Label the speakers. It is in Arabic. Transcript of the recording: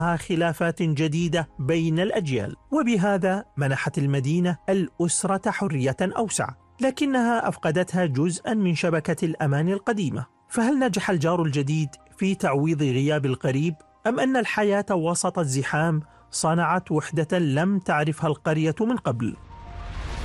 Speaker 1: خلافات جديدة بين الأجيال، وبهذا منحت المدينة الأسرة حرية أوسع، لكنها أفقدتها جزءا من شبكة الأمان القديمة. فهل نجح الجار الجديد في تعويض غياب القريب، أم أن الحياة وسط الزحام صنعت وحدة لم تعرفها القرية من قبل؟